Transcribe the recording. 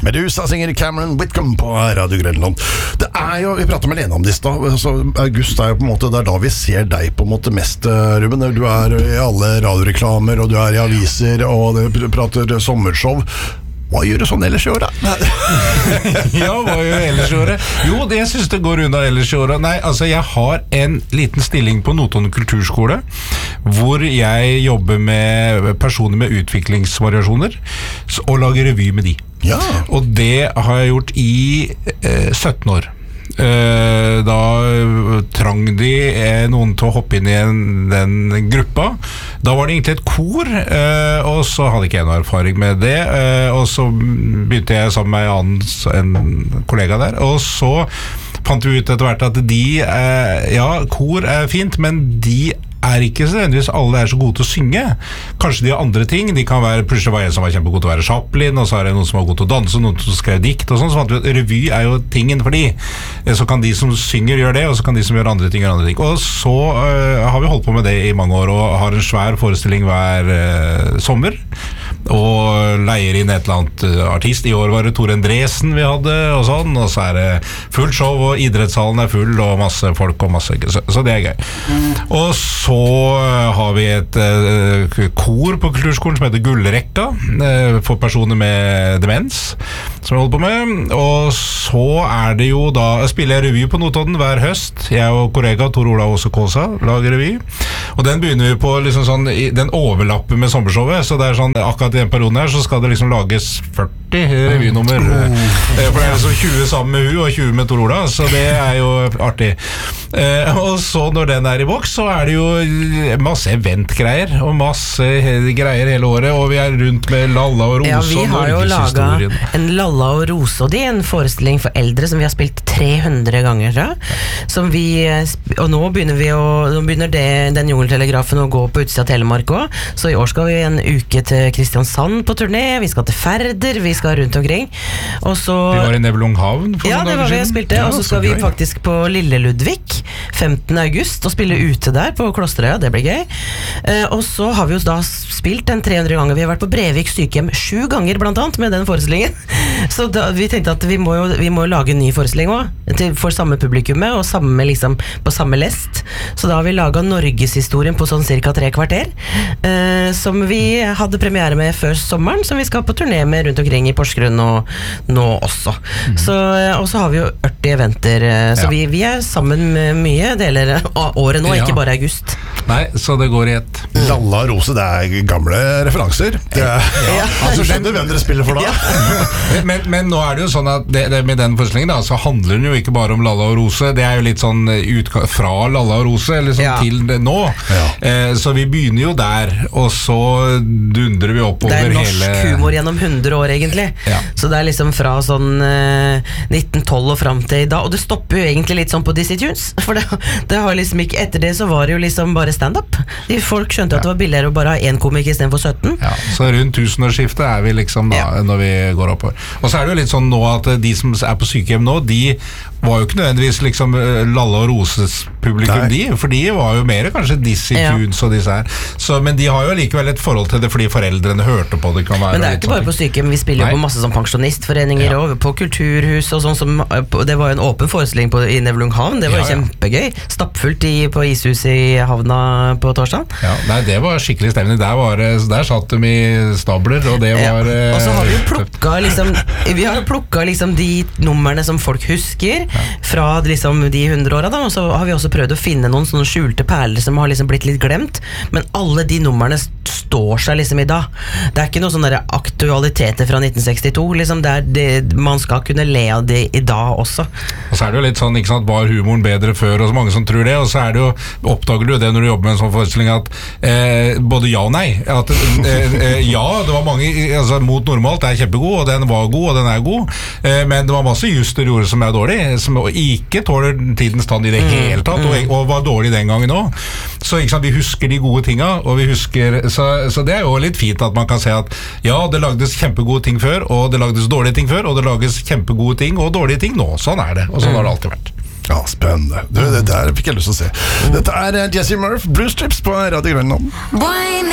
Medusa synger Cameron Whitcomb på Radio Grønland. Det jo, vi pratet med Lene om det da, altså, august jo på en måte, det da vi ser deg på en måte mest, Ruben. Du I alle radioreklamer, og du I aviser, og du prater sommershow. Hva gjør du sånn ellers I året? Ja, hva gjør jeg ellers I året? Jo, jeg synes det går unna ellers I året. Nei, altså jeg har en liten stilling på Notodden kulturskole, hvor jeg jobber med personer med utviklingsvariasjoner, og lager revy med de. Ja. Og det har jeg gjort I 17 år. Da trang de noen til å hoppe inn I den gruppa. Da var det egentlig et kor, og så hadde ikke jeg noe erfaring med det, og så begynte jeg sammen med en kollega der, og så fant vi ut etter hvert at de, ja, kor fint, men de ikke så nødvendigvis alle så gode til å synge. Kanskje de har andre ting. De kan være, plutselig var en som var kjempegod til å være Chaplin, og så det noen som var god til å danse, noen som skrev dikt og sånn, så fant vi at revy jo tingen for de. Så kan de som synger gjøre det, og så kan de som gjør andre ting. Og så har vi holdt på med det I mange år, og har en svær forestilling hver sommer, og leier inn et eller annet artist. I år var det Tor Endresen vi hadde, og sånn, og så det fullt show, og idrettshallen full, og masse folk, og masse, så det gøy. Og så har vi et kor på kulturskolen som heter Gullrekka, for personer med demens, som vi holder på med. Og så det jo da, jeg spiller revy på Notodden hver høst. Jeg og kollega Tor Olav Åse Kåsa lager revy. Og den begynner vi på liksom sånn, den overlapper med sommershowet, så det sånn, akkurat I den perioden her, så skal det liksom lages 40 revynummer. For det så 20 sammen med hun, og 20 med Tor Olav, så det jo artig. Og så når den I boks, så det jo masse eventgreier og masse greier hele året, og vi rundt med Lalla og Rose. Ja, vi har jo laget en Lalla og Rose, og det en forestilling for eldre som vi har spilt 300 ganger da, som vi, og nå begynner den jungeltelegrafen å gå på utsida av Telemark også, så I år skal vi en uke til Kristiansand på turné, vi skal til Færder, vi skal rundt omkring, og så vi var I Nevlunghavn for ja, det var vi spilte, og så skal vi faktisk på Lille Ludvig 15. august og spille ute der på Klosterøya, det blir gøy. Og så har vi jo da spilt den 300 ganger. Vi har vært på Brevik sykehjem 7 ganger blant annet med den forestillingen. Så da, vi tenkte at vi må lage en ny forestilling også, for samme publikummet og samme, liksom, på samme lest. Så da har vi laget Norgeshistorien på sånn cirka 3 kvarter, som vi hadde premiere med før sommeren, som vi skal på turné med rundt omkring I Porsgrunn og nå også. Så, og så har vi jo 80 eventer, så vi sammen med mye deler av året nå, ikke bare august. Nei, så det går I ett. Lalla og Rose, det gamle referanser. Altså, skjønner hvem dere spiller for da? men nå det jo sånn at det med den forestillingen da, så handler den jo ikke bare om Lalla og Rose, det jo litt sånn fra Lalla og Rose, eller sånn til det nå. Så vi begynner jo der, og så dundrer vi opp over hele... Det norsk humor gjennom 100 år egentlig, så det liksom fra sånn 1912 og frem til I dag, og det stopper jo egentlig litt sånn på Dizzy Tunes, for det har liksom ikke, etter det så var det jo liksom bare stand-up. Folk skjønte at det var billigere å bare ha en komik I stedet for 17. Ja, så rundt tusenårsskiftet vi liksom da, når vi går oppover. Og så det jo litt sånn nå at de som på sykehjem nå, de var jo ikke nødvendigvis liksom Lalla og Roses publikum for de var jo mer kanskje Dizzy Tunes og disse her. Så, men de har jo likevel et forhold til det fordi foreldrene hørte på det kan være. Men det ikke bare på sykehjem, vi spiller jo på masse sånn pensjonistforeninger og på kulturhus og sånn som, det var jo en åpen forestilling I Nevlunghavn, det var jo kjempegøy. Stappfullt på ishuset I havna på torsdag. Ja, nei, det var skikkelig stemning. Der satt de I stabler, og det var... Og så har vi jo plukket liksom de numrene som folk husker fra liksom de 100 årene da, og så har vi også prøvd å finne noen sånne skjulte perler som har liksom blitt litt glemt, men alle de numrene står seg liksom I dag. Det ikke noen sånne der aktualiteter fra 1962, liksom man skal kunne le av det I dag også. Og så det jo litt sånn, ikke sant, var humoren bedre før, og så mange som tror det, og så det jo, oppdager du det når du jobber med en sånn forestilling at både ja og nei, at ja, det var mange, altså mot normalt kjempegod, og den var god, og den god, men det var masse juster gjorde som dårlig, som ikke tåler tidens tann I det hele tatt, og var dårlig den gangen også. Så ikke sant, vi husker de gode tingene, og vi husker, så det jo litt fint at man kan se at ja, det lagdes kjempegode ting før, og det lagdes dårlige ting før, og det lages kjempegode ting og dårlige ting nå. Sånn det, og sånn har det alltid vært. Ja, spennende. Det der fikk jeg lyst til å se. Dette Jesse Murph, Blue Strips på Radio Grønland.